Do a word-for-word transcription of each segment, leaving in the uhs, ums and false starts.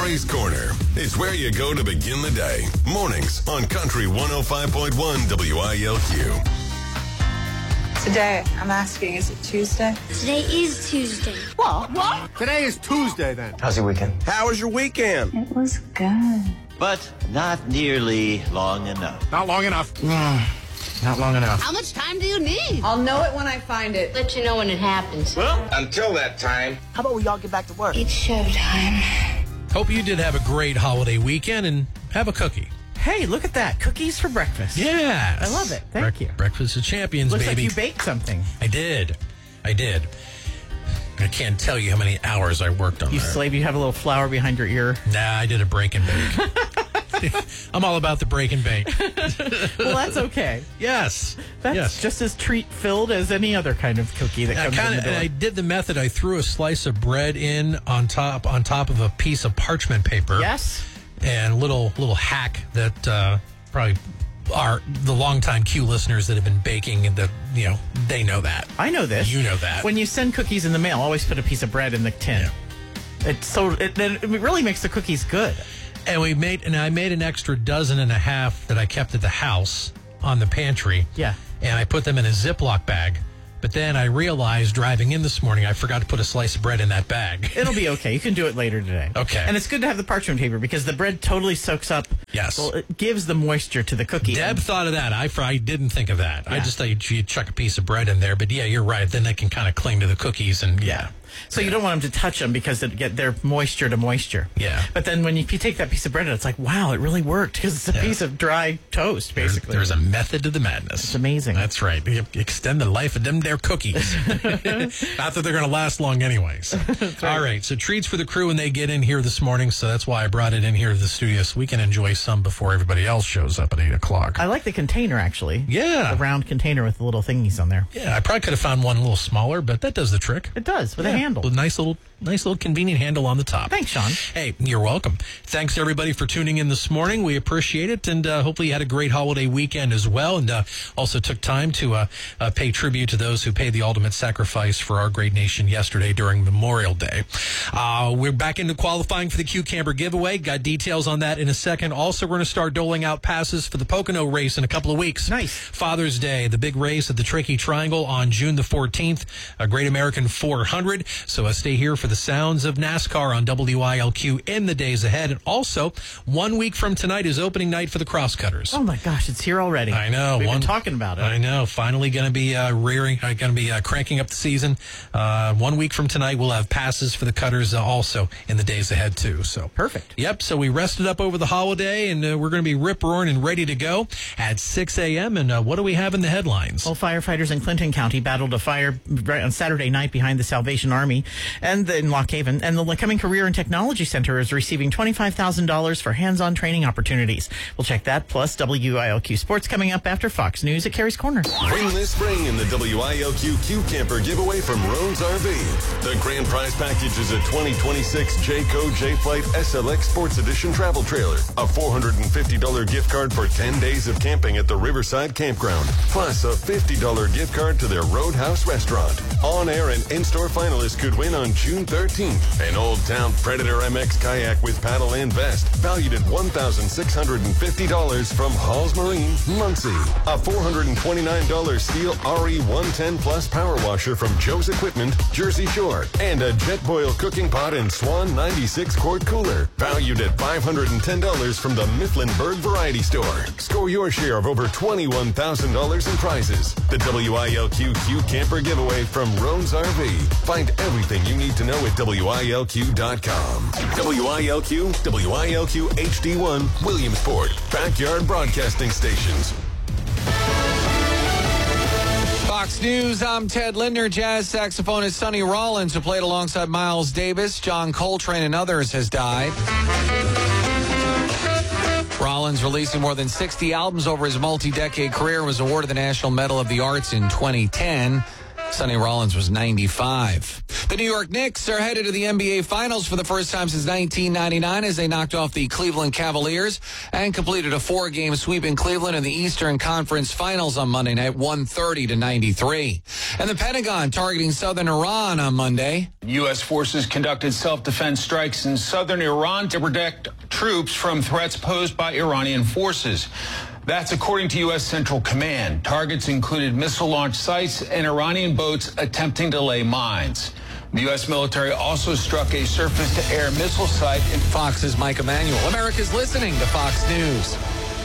Ari's Corner. It's where you go to begin the day. Mornings on Country one oh five point one W I L Q. Today, I'm asking, is it Tuesday? Today is Tuesday. What? What? Today is Tuesday, then. How's your weekend? How was your weekend? It was good. But not nearly long enough. Not long enough. Mm, not long enough. How much time do you need? I'll know it when I find it. Let you know when it happens. Well, until that time. How about we all get back to work? It's showtime. Hope you did have a great holiday weekend and have a cookie. Hey, look at that. Cookies for breakfast. Yes. I love it. Thank Bre- you. Breakfast of Champions, Looks baby. like you baked something. I did. I did. I can't tell you how many hours I worked on You that. slave, you have a little flour behind your ear. Nah, I did a break and bake. I'm all about the break and bake. Well, that's okay. Yes. That's yes. just as treat-filled as any other kind of cookie that I comes kinda, in the door. and I did the method. I threw a slice of bread in on top on top of a piece of parchment paper. Yes. And a little little hack that uh, probably are the longtime Q listeners that have been baking, and that you know they know that. I know this. You know that. When you send cookies in the mail, always put a piece of bread in the tin. Yeah. It's so it, it really makes the cookies good. And we made, and I made an extra dozen and a half that I kept at the house on the pantry. Yeah. And I put them in a Ziploc bag. But then I realized driving in this morning, I forgot to put a slice of bread in that bag. It'll be okay. You can do it later today. Okay. And it's good to have the parchment paper because the bread totally soaks up. Yes. Well, it gives the moisture to the cookie. Deb thought of that. I, I didn't think of that. I Yeah. just thought you'd, you'd chuck a piece of bread in there. But yeah, you're right. Then they can kind of cling to the cookies and yeah. So you don't want them to touch them because it get their moisture to moisture. Yeah. But then when you, if you take that piece of bread, it's like, wow, it really worked because it's a Yeah. piece of dry toast, basically. There's, there's a method to the madness. It's amazing. That's right. You extend the life of them their cookies. Not that they're going to last long anyway. So. Right. All right. So treats for the crew when they get in here this morning. So that's why I brought it in here to the studio so we can enjoy some before everybody else shows up at eight o'clock. I like the container, actually. Yeah. The round container with the little thingies on there. Yeah, I probably could have found one a little smaller, but that does the trick. It does, with Yeah, a handle. With a nice little, nice little convenient handle on the top. Thanks, Sean. Hey, you're welcome. Thanks, everybody, for tuning in this morning. We appreciate it, and uh, hopefully you had a great holiday weekend as well, and uh, also took time to uh, uh, pay tribute to those who paid the ultimate sacrifice for our great nation yesterday during Memorial Day. Uh, we're back into qualifying for the Q Camper giveaway. Got details on that in a second. Also, we're going to start doling out passes for the Pocono race in a couple of weeks. Nice. Father's Day, the big race at the Tricky Triangle on June the fourteenth, a Great American four hundred. So uh, stay here for the sounds of NASCAR on W I L Q in the days ahead. And also, one week from tonight is opening night for the Crosscutters. Oh, my gosh, it's here already. I know. We've one, been talking about it. I know. Finally going to be uh, rearing, uh, going to be uh, cranking up the season. Uh, one week from tonight, we'll have passes for the Cutters uh, also in the days ahead, too. So Perfect. Yep. So we rested up over the holiday, and uh, we're going to be rip-roaring and ready to go at six a.m. And uh, what do we have in the headlines? Well, firefighters in Clinton County battled a fire right on Saturday night behind the Salvation Army and in Lock Haven. And the Lycoming Career and Technology Center is receiving twenty-five thousand dollars for hands-on training opportunities. We'll check that, plus W I L Q Sports coming up after Fox News at Carrie's Corner. Bring this spring in the W I L Q Q Camper giveaway from Roan's R V. The grand prize package is a twenty twenty-six Jayco J-Flight S L X Sports Edition travel trailer, a four hundred fifty dollars gift card for ten days of camping at the Riverside Campground, plus a fifty dollars gift card to their Roadhouse restaurant. On-air and in-store finalists could win on June thirteenth. An Old Town Predator M X kayak with paddle and vest, valued at one thousand six hundred fifty dollars from Halls Marine, Muncie. A four hundred twenty-nine dollars Steel R E one ten Plus power washer from Joe's Equipment, Jersey Shore. And a Jetboil cooking pot and Swan ninety-six quart cooler, valued at five hundred ten dollars from the Mifflinburg Variety Store. Score your share of over twenty-one thousand dollars in prizes. The W I L Q Q Camper giveaway from Roan's R V. Find everything you need to know at W I L Q dot com. W I L Q, W I L Q H D one, Williamsport, Backyard Broadcasting Stations. Fox News, I'm Ted Lindner. Jazz saxophonist Sonny Rollins, who played alongside Miles Davis, John Coltrane, and others, has died. Rollins, releasing more than sixty albums over his multi-decade career, was awarded the National Medal of the Arts in twenty ten. Sonny Rollins was ninety-five. The New York Knicks are headed to the N B A Finals for the first time since nineteen ninety-nine as they knocked off the Cleveland Cavaliers and completed a four-game sweep in Cleveland in the Eastern Conference Finals on Monday night, one thirty to ninety-three. And the Pentagon targeting southern Iran on Monday. U S forces conducted self-defense strikes in southern Iran to protect troops from threats posed by Iranian forces. That's according to U S Central Command. Targets included missile launch sites and Iranian boats attempting to lay mines. The U S military also struck a surface-to-air missile site in Fox's Mike Emanuel. America's listening to Fox News.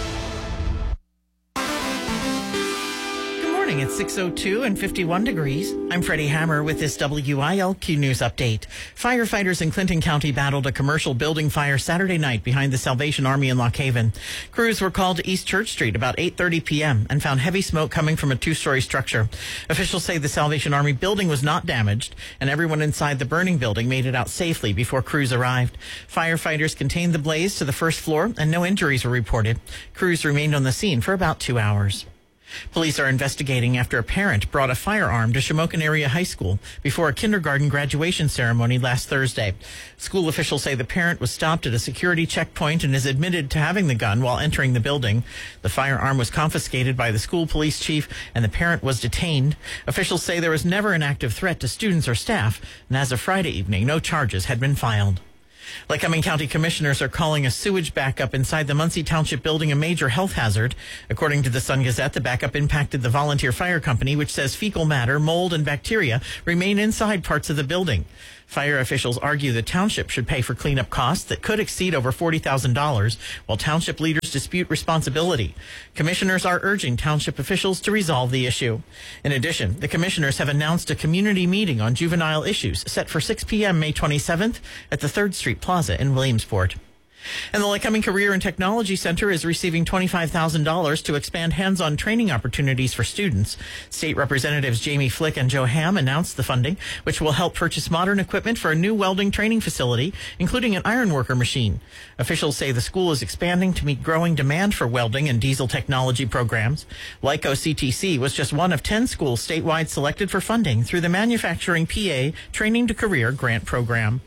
It's six oh two and fifty-one degrees. I'm Freddie Hammer with this W I L Q News update. Firefighters in Clinton County battled a commercial building fire Saturday night behind the Salvation Army in Lock Haven. Crews were called to East Church Street about eight thirty p.m. and found heavy smoke coming from a two-story structure. Officials say the Salvation Army building was not damaged, and everyone inside the burning building made it out safely before crews arrived. Firefighters contained the blaze to the first floor, and no injuries were reported. Crews remained on the scene for about two hours. Police are investigating after a parent brought a firearm to Shamokin Area High School before a kindergarten graduation ceremony last Thursday. School officials say the parent was stopped at a security checkpoint and is admitted to having the gun while entering the building. The firearm was confiscated by the school police chief and the parent was detained. Officials say there was never an active threat to students or staff, and as of Friday evening, no charges had been filed. Lycoming County commissioners are calling a sewage backup inside the Muncie Township building a major health hazard. According to the Sun Gazette, the backup impacted the volunteer fire company, which says fecal matter, mold, and bacteria remain inside parts of the building. Fire officials argue the township should pay for cleanup costs that could exceed over forty thousand dollars, while township leaders dispute responsibility. Commissioners are urging township officials to resolve the issue. In addition, the commissioners have announced a community meeting on juvenile issues set for six p.m. May twenty-seventh at the third Street Plaza in Williamsport. And the Lycoming Career and Technology Center is receiving twenty-five thousand dollars to expand hands-on training opportunities for students. State Representatives Jamie Flick and Joe Ham announced the funding, which will help purchase modern equipment for a new welding training facility, including an ironworker machine. Officials say the school is expanding to meet growing demand for welding and diesel technology programs. Lyco C T C was just one of ten schools statewide selected for funding through the Manufacturing P A Training to Career Grant Program.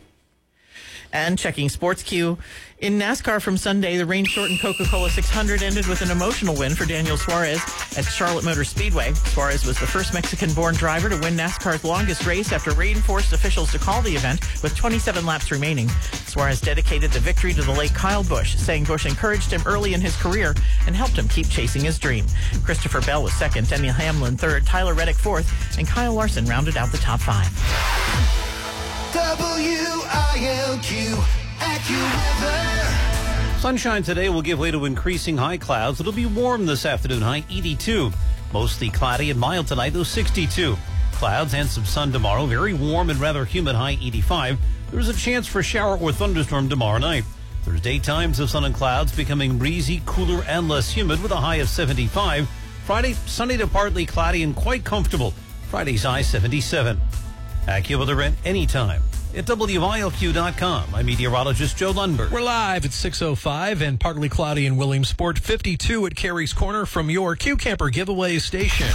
And checking Sports Q. In NASCAR from Sunday, the rain-shortened Coca-Cola six hundred ended with an emotional win for Daniel Suarez at Charlotte Motor Speedway. Suarez was the first Mexican-born driver to win NASCAR's longest race after rain forced officials to call the event with twenty-seven laps remaining. Suarez dedicated the victory to the late Kyle Busch, saying Busch encouraged him early in his career and helped him keep chasing his dream. Christopher Bell was second, Daniel Hamlin third, Tyler Reddick fourth, and Kyle Larson rounded out the top five. W I L Q AccuWeather. Sunshine today will give way to increasing high clouds. It'll be warm this afternoon, high eighty-two. Mostly cloudy and mild tonight, though sixty-two. Clouds and some sun tomorrow. Very warm and rather humid, high eighty-five. There's a chance for shower or thunderstorm tomorrow night. There's daytimes of sun and clouds becoming breezy, cooler, and less humid with a high of seventy-five. Friday, sunny to partly cloudy and quite comfortable. Friday's high seventy-seven. AccuWeather at any time at W I L Q dot com. I'm meteorologist Joe Lundberg. We're live at six oh five and partly cloudy in Williamsport, fifty-two at Carey's Corner from your Q Camper giveaway station.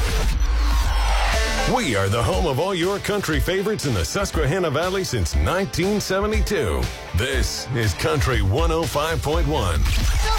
We are the home of all your country favorites in the Susquehanna Valley since nineteen seventy-two. This is Country one oh five point one.